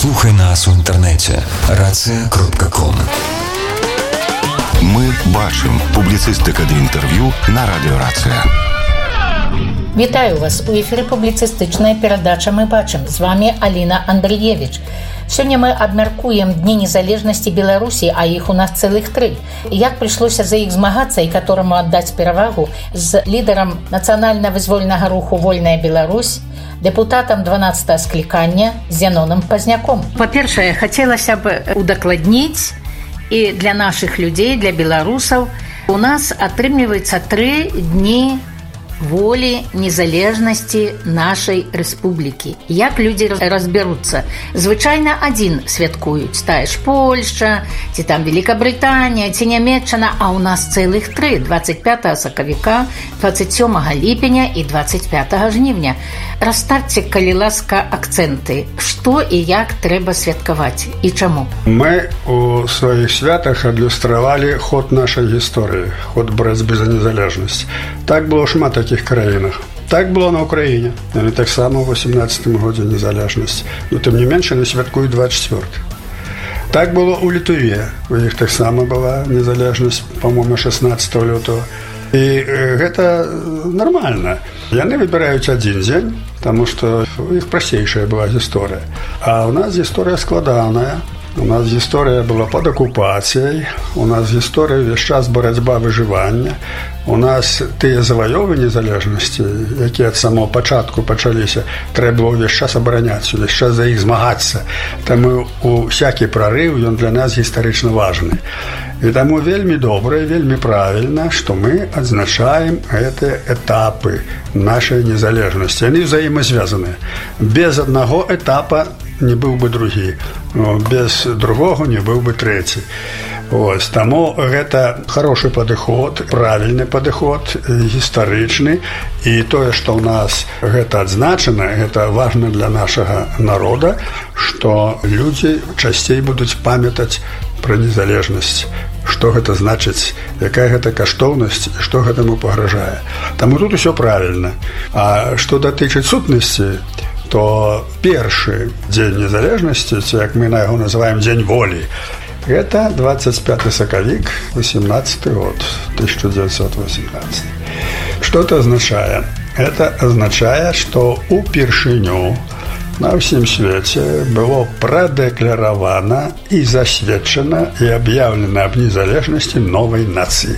Слухай нас у інтэрнэце racыя.com. Мы бачым публіцыстыка ды інтэрв'ю на радыё Рацыя. Вітаю вас! У эфіры публіцыстычная перадача «Мы бачым». З вами Аліна Андрыевіч. Сёння мы абмяркуем Дні незалежнасці Беларусі, а іх у нас цэлых 3. Як прыйшлося за іх змагацца і которому аддаць перавагу з лідарам нацыянальна-вызвольнага руху «Вольная Беларусь», депутатам 12-го склікання Зяноном Пазняком. Па-першае, хацелася б удакладніць, і для нашых людзей, для беларусаў, у нас атрымліваецца 3 дні волі, незалежнасці нашай рэспублікі. Як людзі разбяруцца? Звычайна адзін святкуюць. Тая ж Польшча, ці там Великабрытанія, ці Нямецчына, а ў нас цэлых 3. 25 сакавіка, 27 ліпеня і 25 жніўня. Расставьте, калі ласка, акцэнты. Што і як трэба святкаваць і чаму? Мы у сваіх святах адлюстравалі ход нашай гісторыі, ход барацьбы за незалежнасць. Так было шмат таких краінах. Так было на Украіне. Яны таксама ў 18-м годзе незалежнасць. Но тым не менш, яны святкуюць 24. Так было ў Літве. У іх таксама была незалежнасць, па-моему, 16 лютого. І гэта нармальна. Яны выбіраюць адзін дзень, таму што у іх прасцейшая была гісторыя. А ў нас гісторыя складаная. У нас гісторыя была пад акупацыяй, у нас гісторыя ўвесь час барацьба выжывання. У нас тыя заваёвы незалежнасці, якія ад самого пачатку пачаліся, трэба было ўвесь час абараняць, увесь час за іх змагацца. Таму усякі прарыў, ён для нас гістарычна важны. І таму вельмі добра і вельмі правільна, што мы адзначаем гэтыя этапы нашай незалежнасці. Яны ўзаемазвязаныя. Без аднаго этапа не быў бы другі, без другого не быў бы трэці. Ось, таму гэта хорошы падыход, правільны падыход, гістарычны, і тое, што ў нас гэта адзначана, гэта важна для нашага народа, што людзі часцей будуць памятаць пра незалежнасць, што гэта значыць, якая гэта каштоўнасць, што гэтаму пагражае. Таму тут усё правільна. А што датычыць сутнасці, то першы дзень незалежнасці, ці як мы на яго называем дзень волі, гэта 25 сакавік, 18 год, 1918. Што это азначае? Это азначае, што упершыню на ўсім свеце было прадэкларавана і засведчана і аб'яўлена аб незалежнасці новай нацыі.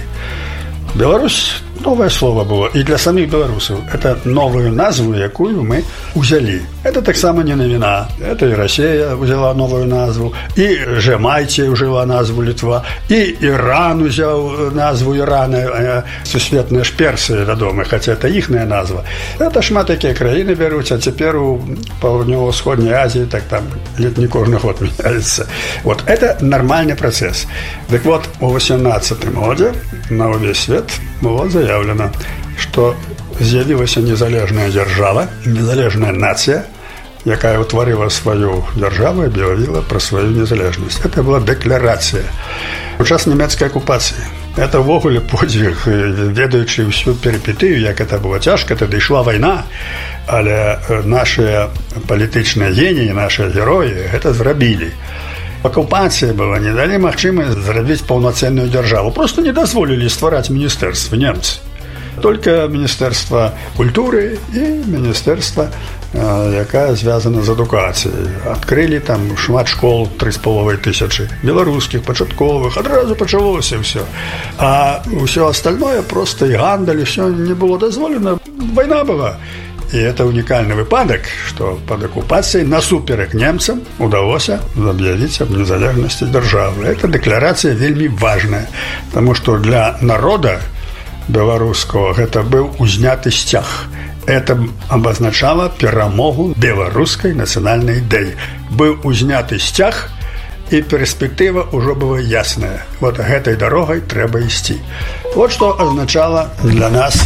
Беларусь – новое слово было и для самих белорусов. Это новую назву, якую мы узяли. Это так само не новина. Это и Россия взяла новую назву, и Жемайция взяла назву Литва, и Иран взял назву Ирана, сусветная ж Персия, вядома, хотя это ихная назва. Это шмат такие краины берут, а теперь у Паўднёва-Ўсходняй Азии так там лет не кожны год меняется. Вот это нормальный процесс. Так вот, у 18-м году на увесь свет было заявлено, што з'явілася незалежная дзяржава, незалежная нацыя, якая ўтварыла сваю дзяржаву і аб'явіла пра сваю незалежнасць. Это была дэкларацыя. У час нямецкай акупацыі. Это ввогуле подзвіг, ведаючы ўсю перипетыю, як это было цяжка, тады ішла вайна, але нашыя палітычныя геніі, нашыя героі гэта зрабілі. Акупацыя была, не далі магчымасць зрабіць паўнацэнную дзяржаву. Просто не дазволілі ствараць міністэрствы немцы. Только Міністэрства культуры і Міністэрства, якая звязана з адукацыяй. Адкрылі там шмат школ, 3500 беларускіх, пачатковых, адразу пачалося ўсё. А ўсё астальное, просто і гандаль, усё не было дазволена. Вайна была. І это унікальны выпадак, што пад акупацыяй насуперак немцам удалося аб'явіць аб незалежнасці дзяржавы. Эта дэкларацыя вельмі важная, таму што для народа беларускага гэта быў узняты сцяг. Это абазначала перамогу беларускай нацыянальнай ідэі. Быў узняты сцяг, і перспектыва ўжо была ясная. Вот гэтай дарогай трэба ісці. Вот што азначала для нас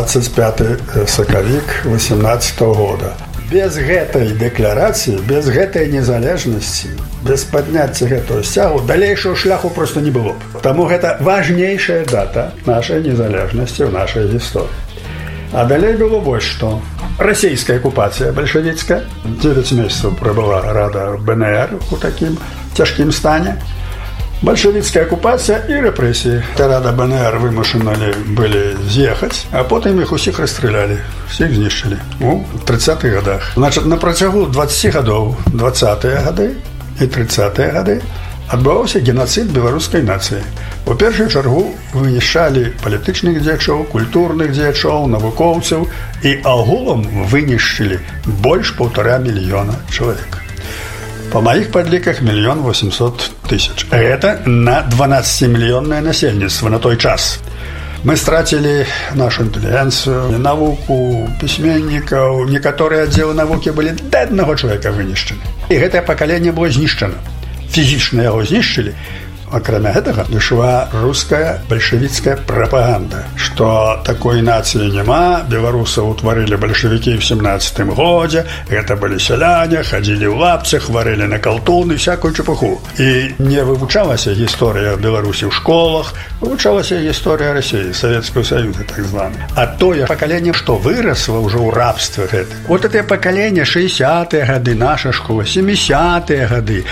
25 сакавік 18 года. Без гэтай дэкларацыі, без гэтай незалежнасці, без падняцця гэтага сцягу, далейшага шляху проста не было. Таму гэта важнейшая дата нашай незалежнасці ў нашай гісторыі. А далей было вось што. Расійская акупацыя бальшавіцкая. 9 месяцаў прабыла рада БНР у такім цяжкім стане. Бальшавіцкая акупацыя і рэпрэсіі. Рада БНР вымушаны былі з'ехаць, а потым іх усіх расстралялі, всіх знішчылі у 30-х годах. Значит, на працягу 20 гадоў, 20-е гады і 30-е гады адбываўся геноцид беларускай нацыі. У першую чаргу вынішчалі палітычных дзеячоў, культурных дзеячоў, навукоўцаў і агулам вынішчылі больш 1,5 мільёна чалавек. По моих подликах 1 800 000. Это на 12-миллионное насельніцтва на той час. Мы стратили нашу интеллигенцию, науку, письменников. Некоторые отделы науки были до одного человека вынищены. И это поколение было знищено. Физично его знищили. Кроме этого, дошла русская большевистская пропаганда, что такой нации нема, белорусов утворили большевики в 17-м году, это были селяне, ходили в лапцах, варили на колтуны, всякую чепуху. И не вывучалась история Беларуси в школах, вывучалась история России, Советского Союза, так званое. А то поколение, что выросло уже в рабстве. Вот это поколение 60-е годы, наша школа, 70-е годы,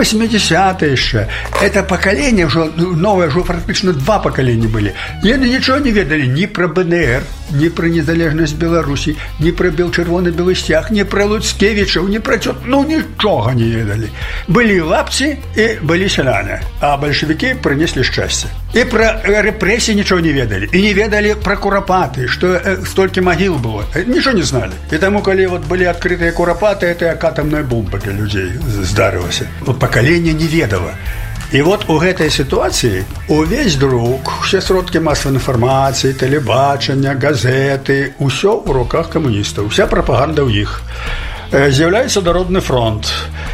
80-е еще, это поколение уже новое, уже практически 2 поколения были. И они ничего не ведали ни про БНР, ни про незалежность Беларуси, ни про червоно-белый стяг, ни про Луцкевичев, ни про что. Ну, ничего не ведали. Были лапцы и были селяне. А большевики принесли счастье. И про репрессии ничего не ведали. И не ведали про куропаты, что столько могил было. Ничего не знали. И тому, когда вот были открытые куропаты, это как атомная бомба для людей здарилась. Вот поколение не ведало. І от у гэтай сітуацыі увесь друк, усе сродкі масавай інфармацыі, тэлебачання, газеты, усё ў руках камуністаў, уся прапаганда ў іх. З'яўляецца Народны фронт.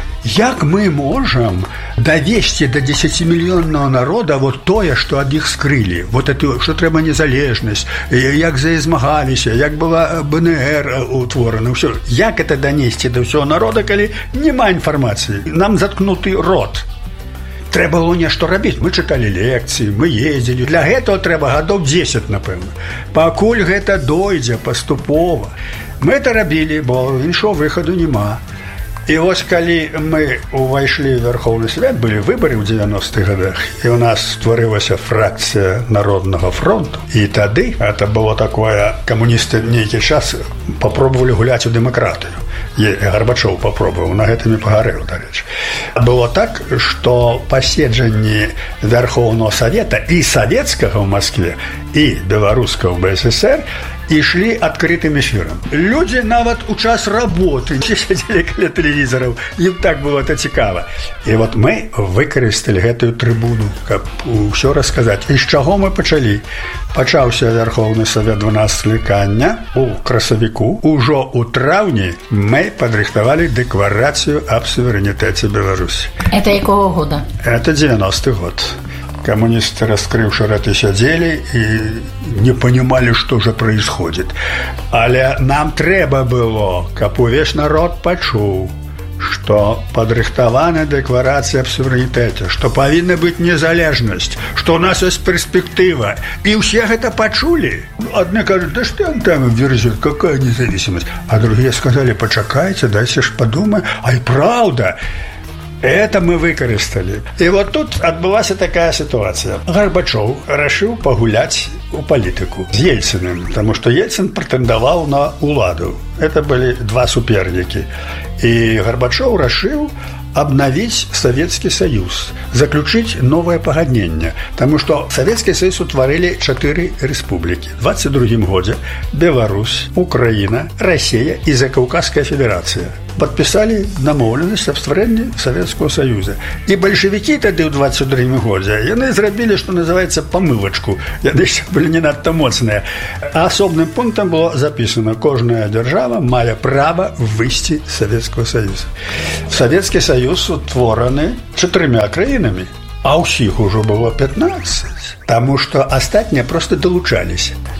Як мы можам давесці до 10-мільённого народа вот тое, што ад іх скрылі, вот это, што трэба незалежнасць, як змагаліся, як была БНР утворана, ўсё. Як это данесці до ўсяго народа, калі няма інфармацыі? Нам заткнуты рот. Трэба было нешта рабіць. Мы чыталі лекцыі, мы ездзілі. Для гэтага трэба гадоў 10, напэўна. Пакуль гэта дойдзе паступова. Мы это рабілі, бо іншого выхаду няма. І вось калі мы увайшлі ў Верховны Свет, былі выбары ў 90-х годах, і ў нас стварылася фракцыя Народнага фронту. І тады, это было такое, камуністы нейкі час попробовали гуляць у дэмакратыю. І Гарбачоў попробовал, на гэтым і пагарэў, дарэчы. Было так, што паседжанні Верховного Совета і савецкага ў Москве, і беларускага ў БССР ішлі адкрытым эфірам. Людзі нават у час работы сядзелі каля тэлевізараў, ім так было это цікава. І вот мы выкарысталі гэтую трыбуну, каб усё расказаць. І з чаго мы пачалі? Пачаўся Верховны Совет 12 склікання у красавіку. Ужо ў траўні мы падрыхтавалі дэкларацыю аб суверэнітэце Беларусі. Это якого года? Это 90-й год. Коммунисты, раскрывшие рты, сидели и не понимали, что же происходит. Але нам трэба было, каб увесь народ пачуў, што падрыхтавана дэкларацыя аб суверэнітэце, што павінна быць незалежнасць, што ў нас ёсць перспектыва. І ўсе гэта пачулі. Адны кажуць, да што он там верзет, какая независимость? А другие сказали, пачакайце, дайце ж падумаем. Ай, правда! Это мы выкарысталі. І вот тут адбылася такая сітуацыя. Гарбачоў рашыў пагуляць у палітыку з Ельцыным, таму што Ельцын прэтэндаваў на уладу. Это былі 2 супернікі. І Гарбачоў рашыў обновить Советский Союз, заключить новое погоднение, потому что Советский Союз утворили 4 республики. В 22 году Беларусь, Украина, Россия и Закавказская Федерация подписали домовленность об створении Советского Союза. И большевики тогда в 22 году, они сделали, что называется, помылочку. Они еще были не надто моцные. А особным пунктом было записано, каждая держава має право выйти из Советского Союза. Советский Союз утворены 4 краинами, а усіх уже было 15, потому что остатние просто долучались.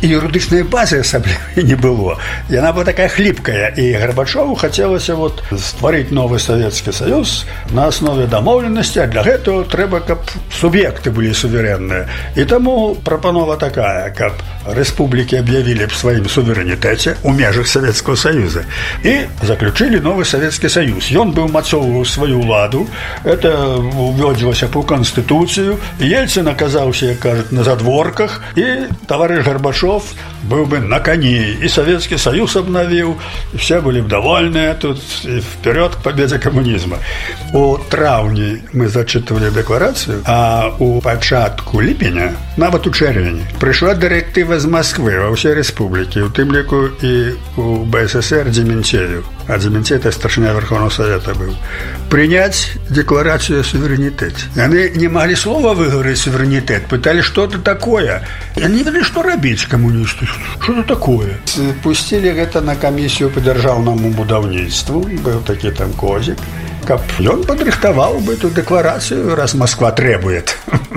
і юрыдычнай базы асабліва не было. Яна была такая хліпкая, і Гарбачову хацелася вот стварыць новы Савецкі Саюз на аснове дамоўленасці, а для гэтага трэба, каб суб'екты былі суверэнныя. І таму прапанова такая, каб рэспублікі аб'явілі б сваім суверэнітэце ў межах Савецкага Саюза і заключылі новы Савецкі Саюз. Ён быў мацоўваў сваю ўладу, это увёдзілася па Канстытуцыю, Ельцин аказаўся, як кажуць, на задворках, і таварыш Гарбачов был бы на коне, и Советский Союз обновил, и все были бы довольны тут, и вперед к победе коммунизма. У траўні мы зачитывали декларацию, а у пачатку ліпеня, нават у чэрвені, пришла директива з Москвы во все республики, у тым ліку и у БССР Дементею, а Дементей это старшина Верховного Совета был, принять декларацию о суверенитете. Они не могли слова выговорить суверенитет, пытались что-то такое. И они не ведали, что робить коммунисты. Что это такое? Пустили это на комиссию по державному будаўніцтву, был таки там Козик, каб он подрыхтовал бы эту декларацию, раз Москва требует.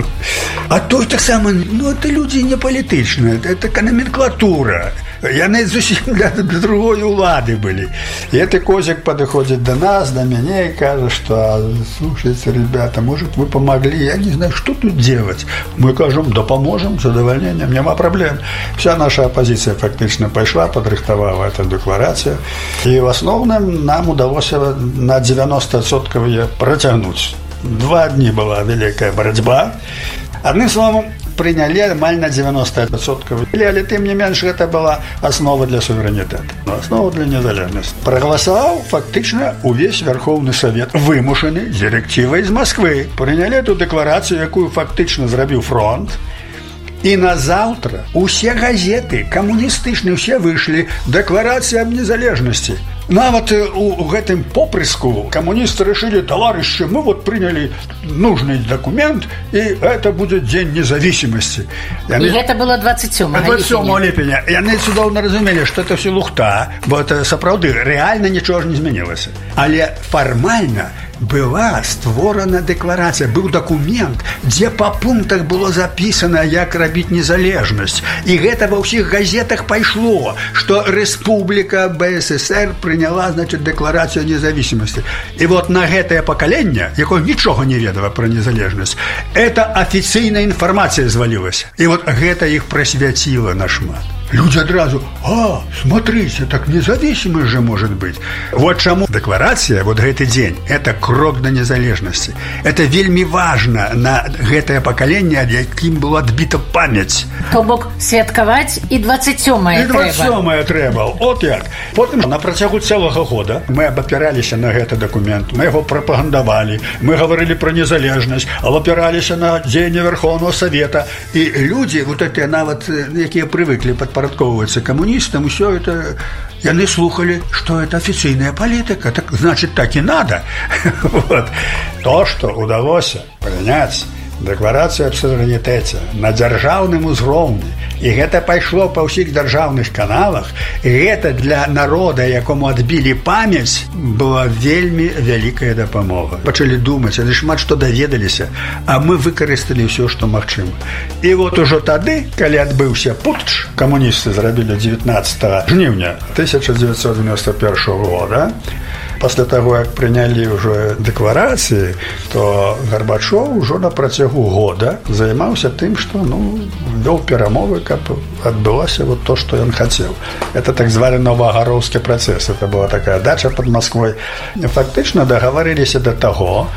А то так само, это люди не политичные, это номенклатура. Яны зусім для другой улады были. И этот Козик подходит до нас, до меня и кажет, что, слушайте, ребята, может, вы помогли? Я не знаю, что тут делать. Мы кажем, да поможем, с задовольнением, нема проблем. Вся наша оппозиция фактично пошла, подрыхтовала эту декларацию. И в основном нам удалось на 90% ее протянуть. 2 дня была великая борьба. Одним словом, приняли амаль на 90%. Але тым не менш, гэта была основа для суверэнітэта, основа для незалежнасці. Прагаласаваў фактычна увесь Верховны Совет, вымушаны директивой из Москвы. Прынялі эту декларацию, якую фактычна зрабіў фронт. И на завтра усе газеты камуністычныя все вышли, декларация об незалежности. Нават у гэтым попрыску коммунисты решили, товарищи, мы вот приняли нужный документ, и это будет День независимости. И это было 27 ліпеня. И они цудоўна разумели, что это все лухта, бо это сапраўды, реально ничего не изменилось. Але формально была створана декларация, был документ, где по пунктах было записано, як рабіць незалежнасць. И гэта во всех газетах пошло, что Республика БССР приняла, значит, декларацию о независимости. И вот на гэтае пакаленне, якое ничего не ведала про незалежнасць, это официальная информация звалилась. И вот гэта их просвятило на шмат. Люди одразу, смотрите, так независимость же может быть. Вот чему декларация, вот гэты день, это крок до незалежности. Это вельми важно на гэтае пакаленне, ад якім была адбіта памяць. То бок святкаваць і 27-е трэба. І 27-е трэба. От як. Потым на працягу цэлага года мы абапіраліся на гэты документ, мы яго прапагандавалі, мы гаварылі про незалежнасць, абапіраліся на дзеянне Верховного Совета. И люди, вот эти нават, якія прывыклі подпорядковываться коммунистам, все это, и они слухали, что это официальная политика, так, значит, так и надо. Вот. То, что удалось принять декларацию об суверэнітэце на дзяржаўным узроўні, і гэта пайшло па ўсіх дзяржаўных каналах, і гэта для народа, якому адбілі памяць, была вельмі вялікая дапамога. Пачалі думаць, яны шмат што даведаліся, а мы выкарысталі ўсё, што магчыма. І вот ужо тады, калі адбыўся путч, камуністы зрабілі 19 жніўня 1991 года, после того, как приняли уже декларации, то Горбачев уже на протягу года занимался тем, что вел перемовы, как отбылось вот то, что он хотел. Это так званый Новоогаровский процесс. Это была такая дача под Москвой. Фактично договорились до того,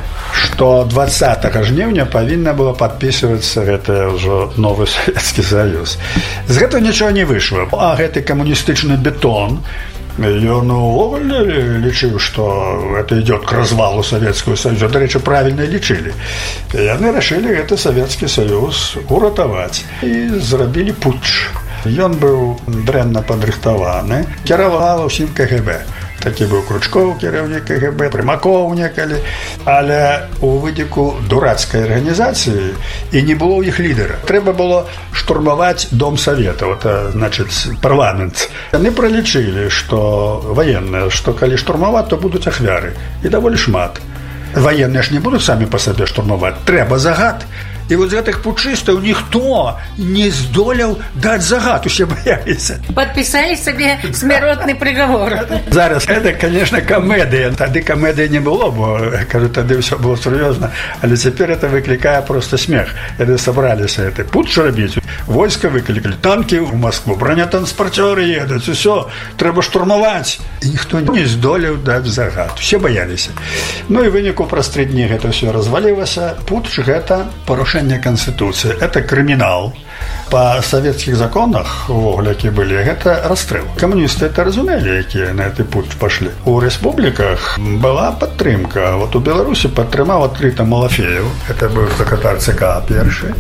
что 20 жніўня павінна было подписываться это уже новый Советский Союз. З гэтага ничего не вышло. А гэты коммунистичный бетон, ён увогуле лічыў, что это идет к развалу Советского Союза. До речи, правильно лічылі. И яны решили это Советский Союз уратаваць. И зрабілі путч. Ён быў дрэнна падрыхтаваны, кіраваў усім КГБ. Такі быў Кручков, кіраўнік КГБ, Прымакоў некалі, але у выніку дурацкай арганізацыі і не было ў іх лідера. Трэба было штурмаваць Дом Совета, значит, парламент. Яны пралічылі, што военные, што калі штурмаваць, то будуць ахвяры. І даволі шмат. Военные ж не будуць самі па сабе штурмаваць. Трэба загад. І вот з гэтых путчыстаў ніхто не здолеў даць загад, усе баяліся. Падпісалі сабе смяротны прыгавор. Зараз гэта, конечно, камедыя. Тады камедыі не было, бо, кажу, тады ўсё было сур'ёзна. Але цяпер это выклікае просто смех. Яны сабраліся гэты путч рабіць. Войска выклікалі, танкі ў Москву, бронетранспарцёры едуць, усё, трэба штурмаваць. І ніхто не здолеў даць загад. Усе баяліся. Ну і выніку праз 3 дні гэта ўсё развалілася. Путч – гэта парушэнне Канстытуцыі. Это крымінал. Па савецкіх законах, увогуле, які былі, гэта расстрэл. Камуністы это разумелі, якія на гэты путь пашлі. У рэспубліках была падтрымка. Вот у Беларусі падтрымаў адкрыта Малафеев, это быў сакратар ЦК першы,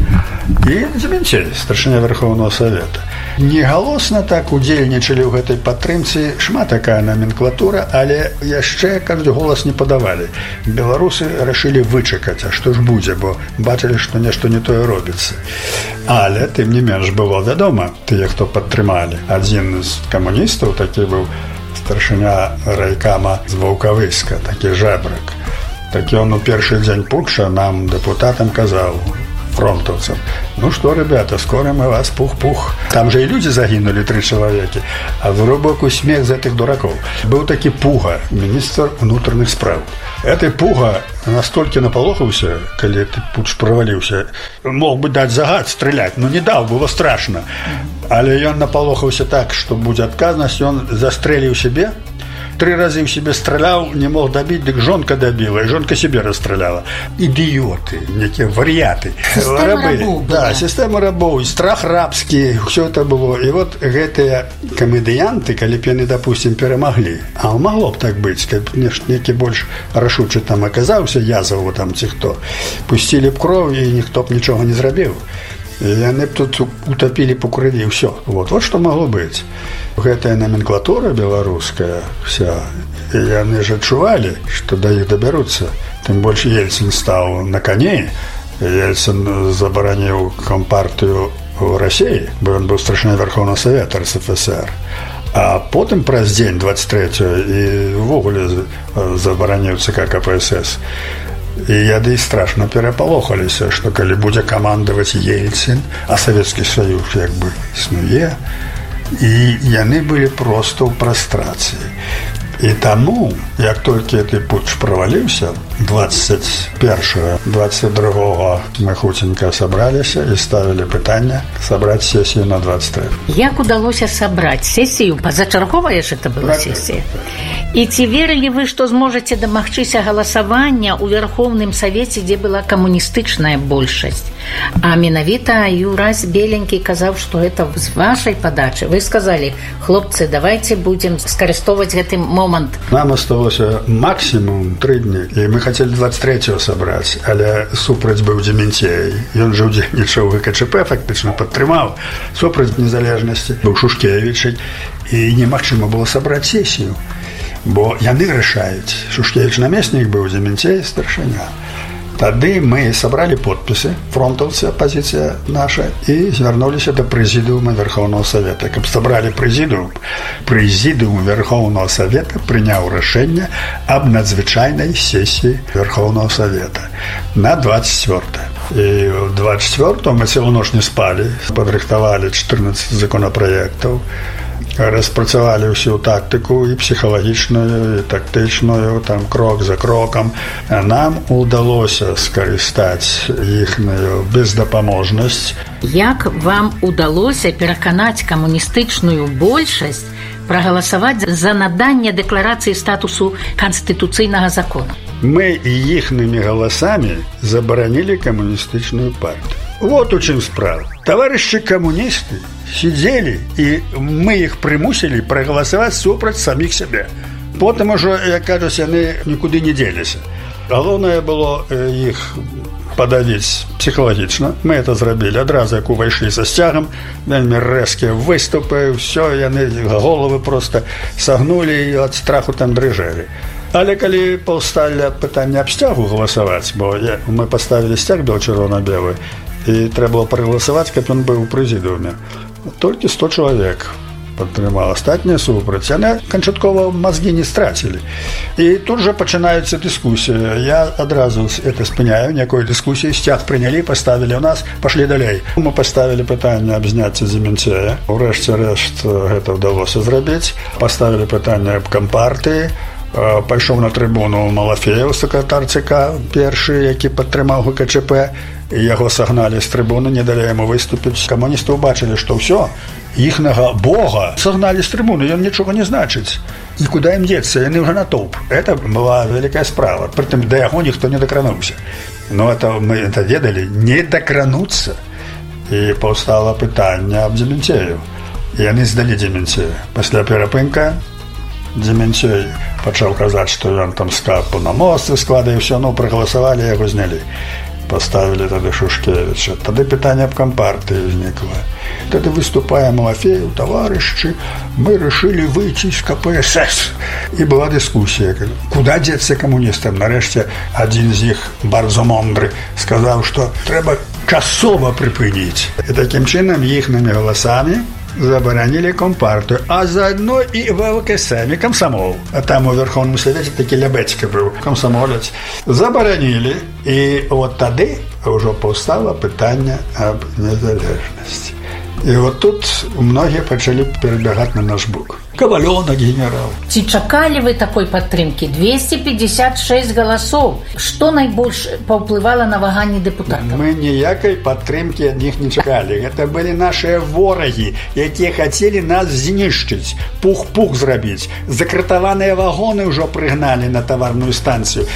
і Дземянцей, старшыня Верховного Совета. Негалосна так удзельнічалі ў гэтай падтрымцы, шмат такая номенклатура, але яшчэ каждый голас не падавалі. Беларусы рашылі вычакаць, а што ж будзе, бо бачылі, што нешта не тое робіцца. Але тым не менш было вядома, тыя, хто падтрымалі. Адзін з камуністаў такі быў старшыня райкама з Ваўкавыска, такі жабрак. Так ён у першы дзень путча нам, дэпутатам, казаў, фронтовцам: ну что, ребята, скоро мы вас пух-пух. Там же и люди загинули, 3 человека. А в глубокий смех за этих дураков. Был таки Пуга, министр внутренних справ. Этой Пуга настолько наполохался, когда этот путч провалился. Мог бы дать загад, стрелять, но не дал, было страшно. Але он наполохался так, что будет отказность, он застрелил себе. 3 разы в себе стрелял, не мог добить, так жонка добила, и жонка себе расстреляла. Идиоты, некие вариаты. Система рабов. Да, система рабов, страх рабский, все это было. И вот гэтыя комедианты, коли б яны, допустим, перемогли, а могло б так быть, как некий больше рашучий там оказался, Язову там ці хто, пустили б кровь, и никто б ничего не зробил. И они б тут утопили по крови, и все. Вот что могло быть. Гэтая номенклатура беларуская вся, и они же адчували, что до их доберутся. Тем больше Ельцин стал на коне. Ельцин забараніў компартию в России, бо он был старшиной Верховного Совета РСФСР. А потом праз день 23-го и ввогуле забараніў ЦК КПСС. І яды страшно перапалохаліся, што калі будзе камандаваць Ельцин, а Советский Союз як бы існуе, і яны былі проста ў прастрацыі. І таму, як толькі гэты путч праваліўся, 21-22 мы хуценька сабраліся і ставілі пытанне сабраць сесію на 23. Як удалося сабраць сесію? Пазачарговая ж это была сесія. І ці верылі вы, што зможаце дамагчыся галасавання ў Верховным Савеце, дзе была камуністычная большасць? А менавіта Юрась Беленькі казаў, што гэта з вашай падачы. Вы сказалі: хлопцы, давайте будем скарыстоваць гэты момант. Нам осталося максимум 3 дні, і мы хотели 23-го сабраць, але супраць быў Дземянцей. Ён жа удзельнічаў в ВКЧП, фактычна падтрымаў супраць незалежнасці. Быў Шушкевіч, і немагчыма было сабраць сесію, бо яны рашаюць. Шушкевіч намеснік быў, Дземянцей старшыня. Тады мы сабралі подпісы, фронтаўцы, апозіцыя наша, і звярнуліся да прэзідыума Верховного Совета. Каб сабралі прэзідыум, прэзідыум Верховного Совета прыняў рашэнне аб надзвычайнай сесіі Верховного Совета на 24. І в 24 мы цэлую ноч не спалі, падрыхтавалі 14 законапраектаў, распрацавалі ўсю тактыку і псіхалагічную, і тактычную, там крок за крокам. Нам удалося скарыстаць іхную бездапаможнасць. Як вам удалося пераканаць камуністычную большасць прагаласаваць за наданне дэкларацыі статусу канстытуцыйнага закона? Мы іхнымі галасамі забаранілі камуністычную партію. Вот у чым справа. Товарищи коммунисты сидели, и мы их примусили проголосовать супраць самих себе. Потом уже, як кажуть, они никуда не делись. Головне было их подавить психологично. Мы это зробили. Одразу, як увайшли со стягом, вельми резкі виступи, все, яны головы просто согнули и от страху там дрижали. Але калі паўсталі пытання аб сцягу галасаваць, бо мы поставили сцяг бело-чырвона-белы, і трэба было прагаласаваць, каб ён быў у прэзідыуме. Толькі 100 чалавек падтрымала, астатнія супраць. Яны канчаткова мазгі не страцілі. І тут жа пачынаецца дыскусія. Я адразу это спыняю, някой дыскусіі, сцяг прынялі, паставілі ў нас, пашлі далей. Мы паставілі пытанне аб зняцці Дземінцея. Урэшце рэшт гэта ўдалося зрабіць. Паставілі пытанне аб кампартыі. Пайшоў на трыбуну Малафеев, сакратар ЦК, першы, які падтрымаў ГКЧП, і яго сагналі з трыбуны, не далі яму выступіць. Камуністы ўбачылі, што ўсё, іхнага бога сагналі з трыбуны, ён нічога не значыць. І куды ім дзецца, яны ўжо натоўп. Это была вялікая справа, прытым да яго ніхто не дакрануўся. Но мы это ведалі, не дакрануцца. І паўстала пытанне аб Дземінцею. І яны здалі Дземінцея. Пасля перапынка Дземінцей пачаў казаць, што ён там скапу на мосты складае, і ўсё, прагаласавалі, яго знялі. Паставілі тады Шушкевіча. Тады пытанне аб кампартыі ўзнікла. Тады выступае Малафеев: товарищи, мы решили выйти из КПСС. І была дыскусія. Куда дзецца камуністам? Нарэшце адзін з іх, bardzo мудры, сказаў, што трэба часова прыпыніць. І такім чынам іхнымі галасамі забаранили Компартию, а заодно и ВКСМ, и комсомол. А там у Верховном Совете таки Лябецька был, комсомолец. Забаранили, и вот тогда уже повстало питание об незалежности. И вот тут многие начали перебегать на наш бок. Коваленок генерал. Ці чакалі вы такой падтрымкі? 256 галасоў. Што найбольш паўплывала на ваганні дэпутатаў? Мы ніякай падтрымкі ад них не чакалі. Гэта былі нашыя ворагі, якія хацелі нас знішчыць, пух-пух зрабіць. Закратаваныя вагоны ўжо прыгналі на таварную станцыю.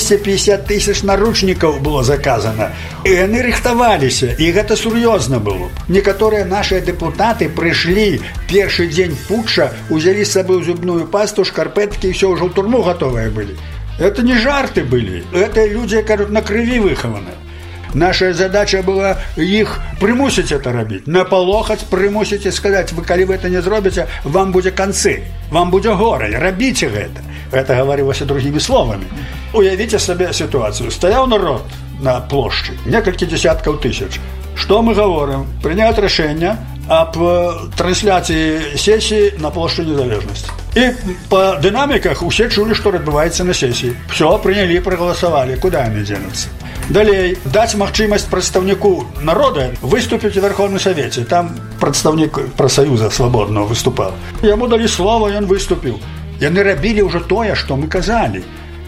250 тысяч наручнікаў было заказана. І яны рыхтаваліся, і гэта сур'ёзна было. Некаторыя нашыя дэпутаты прыйшлі першы дзень путча, узяли с собой зубную пасту, шкарпетки, и все, уже в турму готовые были. Это не жарты были. Это люди, кажут, на крови выхованы. Наша задача была их примусить это робить. Наполохать, примусить и сказать: вы, коли вы это не зробите, вам будет концы, вам будет горе, робите это. Это говорилось другими словами. Уявите себе ситуацию. Стоял народ на площади, несколько десятков тысяч. Что мы говорим? Принять решение об трансляции сессии на площади Незалежности. И по динамиках все чули, что отбывается на сессии. Все, приняли, проголосовали. Куда они денутся? Далее, дать магчимость представнику народа выступить в Верховном Совете. Там представник профсоюза свободного выступал. Ему дали слово, и он выступил. И они робили уже то, что мы казали.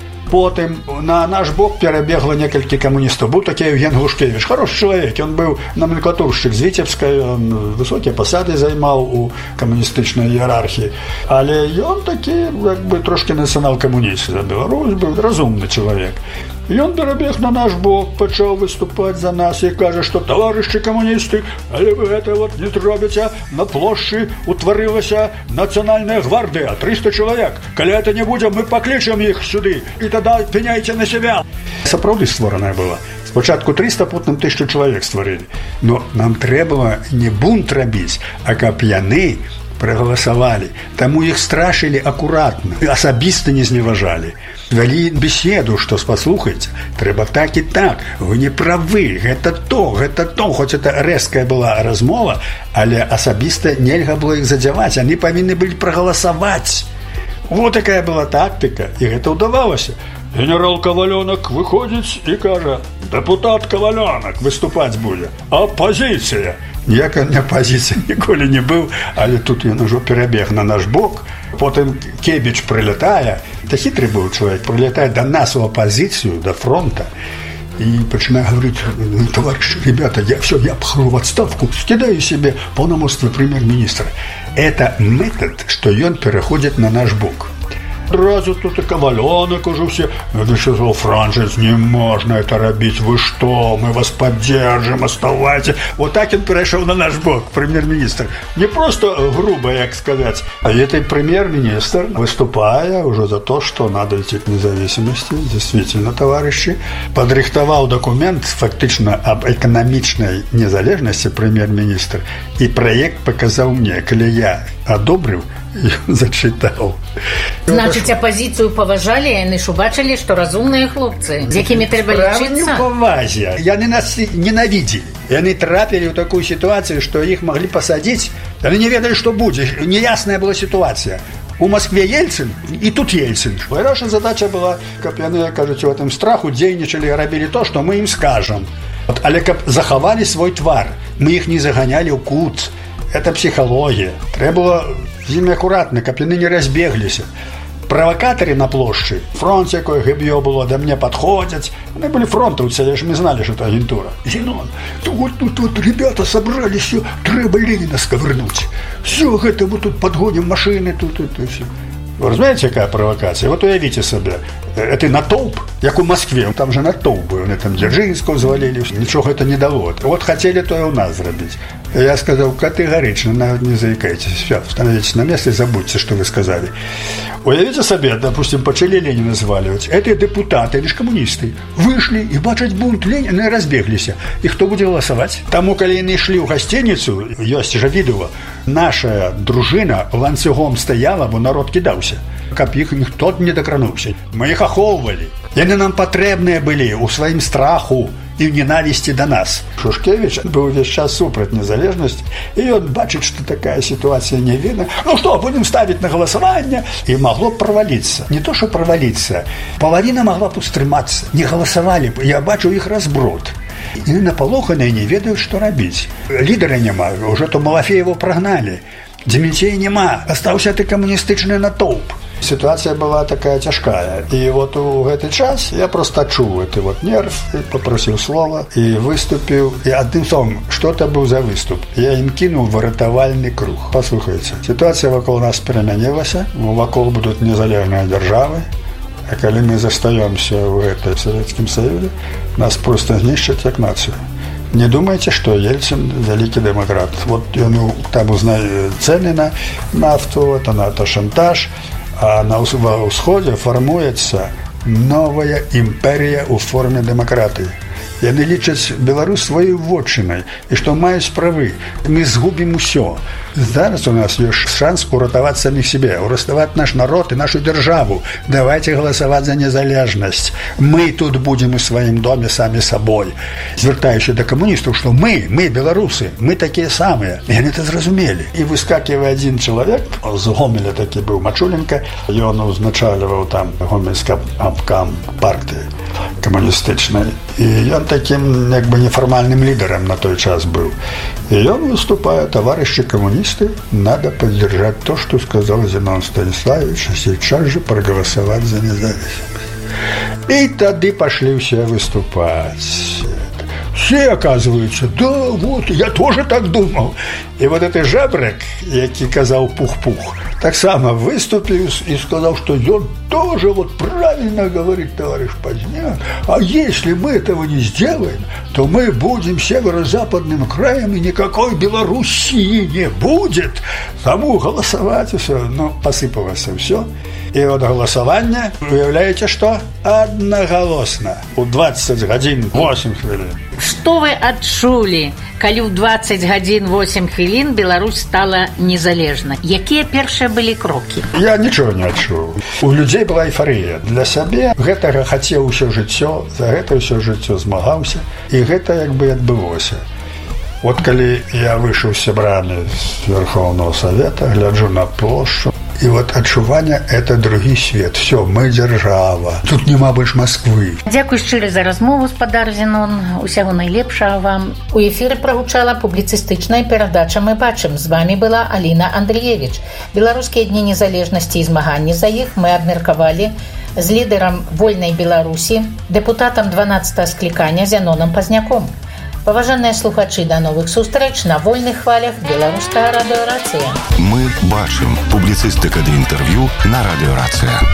Потым на наш бок перебегло некалькі камуністаў. Быў такі Евген Глушкевич, хороший чалавек, ён быў номенклатуршчык з Віцебскай, ён высокія пасады займаў у камуністычнай іерархіі. Але ён такі, як бы, трошки нацыянал-камуніст за Беларусь, быў разумны чалавек. Ён перабег на наш бок, пачаў выступаць за нас і кажа, што таварышы камуністы, але вы гэта вот не зробіце, на плошчы утварылася нацыянальная гвардыя, 300 чалавек. Калі это не будзе, мы паклічам іх сюды, і тада пеняйце на себя. Сапраўды створаная была. Спачатку 300, потым 1000 чалавек стварылі. Но нам трэба не бунт рабіць, а каб яны проголосовали. Таму их страшили аккуратно, асабіста не зневажали. Вялі беседу, што паслухайце, трэба так і так, вы не правы, гэта то, хоць это рэзкая была размова, але асабіста нельга было іх задзяваць, яны павінны былі прагаласаваць. Вот такая была тактыка, і гэта ўдавалася. Генерал Коваленок выходзіць і кажа: дэпутат Коваленок выступаць будзе. Апозіцыя. Ніякая не апозіцыя ніколі не быў, але тут ён ужо перабег на наш бок. Потым Кебіч прилетае, это хитрый быў чалавек, прилетае до нас у апозіцыю, до фронта, и начинает говорить: товарищи, ребята, я пхну в отставку, скидаю себе полномочия премьер-министра. Это метод, что он переходит на наш бок. Сразу тут и Коваленок уже все. Это сказал: Францис, не можно это робить, вы что, мы вас поддержим, оставайтесь. Вот так он перешел на наш бок, премьер-министр. Не просто грубо, как сказать, а это премьер-министр, выступая уже за то, что надо идти к независимости, действительно, товарищи, подрихтовал документ фактично об экономичной незалежности премьер-министр, и проект показал мне, коли я одобрил, зачитал. Значит, оппозицию поважали, и они ж убачили, что разумные хлопцы, с якими треба лечиться. Яны нас ненавидели. И они трапили в такую ситуацию, что их могли посадить Яны не ведалі, што будзе. Неясная была сітуацыя. У Москве Ельцин, і тут Ельцин. Наша задача была, каб яны, кажуць, у гэтым страху дзейнічалі і рабілі то, што мы ім скажам. Але каб захавалі свой твар, мы іх не заганялі ў кут. Это псіхалогія. Трэба было з імі акуратна, каб яны не разбегліся. Провокаторы на площади, фронт якое гибье было, да мне подходят. Они были фронтовцы, мы знали, что это агентура. Зенон, тут ребята собрались, все, треба Ленина сковырнуть. Все, это мы тут подгоним машины, тут все. Вы знаете, какая провокация? Вот уявите себе, это натовп, как у Москве, там же натовп был, они там Дзержинского завалили, ничего это не дало. Вот хотели то и у нас сделать. Я сказал, категорично, навіть не заикайтесь, все, становитесь на место и забудьте, что вы сказали. Уявите себе, допустим, почали Ленина зваливать. Это депутаты, они же коммунисты, вышли и бачат бунт Ленина и разбеглись. И кто будет голосовать? Тому, коли они шли в гостиницу, есть же видео, наша дружина ланцюгом стояла, бо народ кидался. Каб іх ніхто не дакрануўся. Мы іх ахоўвалі. Яны нам патрэбныя былі ў сваім страху і ў ненавісці да нас. Шушкевич быў увесь час супраць незалежнасці, і ён бачыць, што такая сітуацыя не видна. Ну што, будем ставіць на галасаванне? І магло б праваліцца. Не то, што праваліцца. Палавіна магла б устрымацца. Не галасавалі б. Я бачу іх разброд. І напалоханыя не ведаюць, што рабіць. Лідара няма. Уже то Малафеева прагналі. Дзіміцей няма. Астаўся ты камуністычны натоўп. Ситуация была такая тяжкая. И вот у этот час я просто чув этот вот нерв, и попросил слова, и выступил. И одним словом, что это был за выступ. Я им кинул выратовальный круг. Послушайте, ситуация вокруг нас переменилась. Вокруг будут незалежные державы. А когда мы застаемся в этой Советском Союзе, нас просто знищат как нацию. Не думайте, что Ельцин великий демократ. Вот он там узнает цены на нафту, это шантаж. А на ўсходзе фармуецца новая імперія ў форме дэмакратыі. Яны лічаць Беларусь сваёй вотчынай і што маюць правы. Мы згубім усё. Зараз у нас ёсць шанс уратаваць самих себе, уратаваць наш народ і нашу дзяржаву. Давайте галасаваць за незалежнасць. Мы тут будем у сваім доме самі сабой. Звяртаючы да камуністаў, што мы беларусы, мы такія самыя. Яны это зразумелі. І выскакивае один человек, з Гомеля такі быў Мачуленко, ён узначальваў там гомельскі абкам партыі камуністычнай. І ён таким як бы неформальным лидером на той час был. И он выступает, товарищи коммунисты, надо поддержать то, что сказал Зенон Станиславович, и сейчас же проголосовать за независимость. И тогда пошли все выступать. Все, оказывается, да, вот, я тоже так думал. И вот этот жабрик, який казал Пух-Пух, так само выступил и сказал, что он тоже вот правильно говорит товарищ Поздняк. А если мы этого не сделаем, то мы будем северо-западным краем, и никакой Белоруссии не будет. Тому голосовать и все. Ну, посыпалось все. И вот голосование, уявляете, что? Одноголосно. У 20 годин 8 хвилин. Что вы адчулі, калі ў 20 гадзін 8 хвілін Беларусь стала незалежна? Якія першыя былі крокі? Я нічого не адчуў. У людзей была эйфарыя. Для сябе гэтага хацеў усё жыццё, за гэта ўсё жыццё змагаўся, і гэта як бы адбылося. Вот калі я выйшаў з сябрамі з Верховного Совета, гляджу на плошчу, и вот адчуванне – это другі свет. Все, мы держава. Тут нема больш Москвы. Дзякуй шчыра за размову, спадар Зенон. Усяго найлепшага вам. У эфіры прагучала публіцыстычная перадача «Мы бачым». З вами была Аліна Андрыевіч. Беларускія дні незалежнасці і змаганні за іх мы абмеркавалі з лідарам вольнай Беларусі, дэпутатам 12-го склікання Зеноном Пазняком. Паважаныя слухачы, да новых сустрэч на вольных хвалях Беларуская радыёрацыя. Мы бачым. Публіцыстыка ды інтэрв'ю на радыёрацыя.